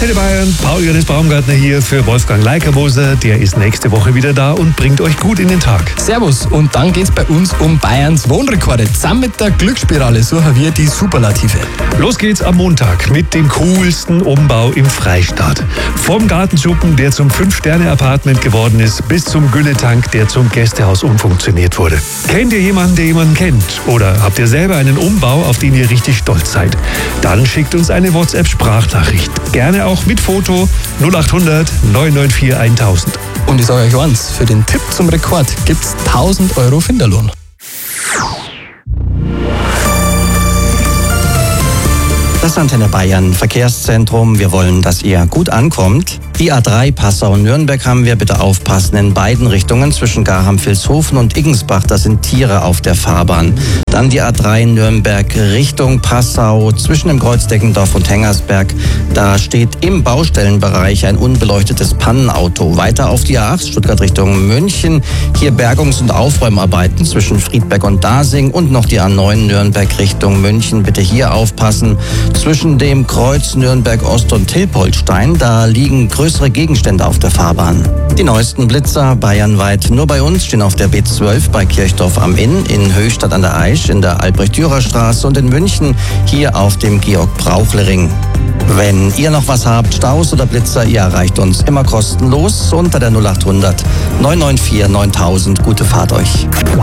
Antenne Bayern, Paul-Johannes Baumgartner hier für Wolfgang Leikamoser. Der ist nächste Woche wieder da und bringt euch gut in den Tag. Servus, und dann geht's bei uns um Bayerns Wohnrekorde. Zusammen mit der Glücksspirale suchen wir die Superlative. Los geht's am Montag mit dem coolsten Umbau im Freistaat. Vom Gartenschuppen, der zum 5-Sterne-Apartment geworden ist, bis zum Gülletank, der zum Gästehaus umfunktioniert wurde. Kennt ihr jemanden, der jemanden kennt? Oder habt ihr selber einen Umbau, auf den ihr richtig stolz seid? Dann schickt uns eine WhatsApp-Sprachnachricht. Gerne auch mit Foto 0800 994 1000. Und ich sage euch eins, für den Tipp zum Rekord gibt's 1000 Euro Finderlohn. Das Antenne Bayern Verkehrszentrum. Wir wollen, dass ihr gut ankommt. Die A3 Passau-Nürnberg haben wir. Bitte aufpassen in beiden Richtungen zwischen Garham-Vilshofen und Iggensbach. Da sind Tiere auf der Fahrbahn. Dann die A3 Nürnberg Richtung Passau zwischen dem Kreuz Deggendorf und Hengersberg. Da steht im Baustellenbereich ein unbeleuchtetes Pannenauto. Weiter auf die A8 Stuttgart Richtung München. Hier Bergungs- und Aufräumarbeiten zwischen Friedberg und Dasing. Und noch die A9 Nürnberg Richtung München. Bitte hier aufpassen. Zwischen dem Kreuz Nürnberg-Ost und Hilpoltstein, da liegen größere Gegenstände auf der Fahrbahn. Die neuesten Blitzer bayernweit nur bei uns stehen auf der B12 bei Kirchdorf am Inn, in Höchstadt an der Aisch, in der Albrecht-Dürer-Straße und in München hier auf dem Georg-Brauchle-Ring. Wenn ihr noch was habt, Staus oder Blitzer, ihr erreicht uns immer kostenlos unter der 0800 994 9000. Gute Fahrt euch.